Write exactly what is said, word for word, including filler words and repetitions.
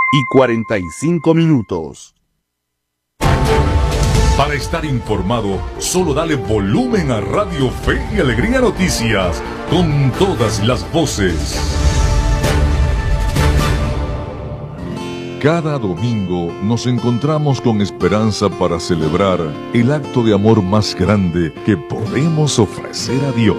y cuarenta y cinco minutos. Para estar informado, solo dale volumen a Radio Fe y Alegría Noticias, con todas las voces. Cada domingo nos encontramos con esperanza para celebrar el acto de amor más grande que podemos ofrecer a Dios.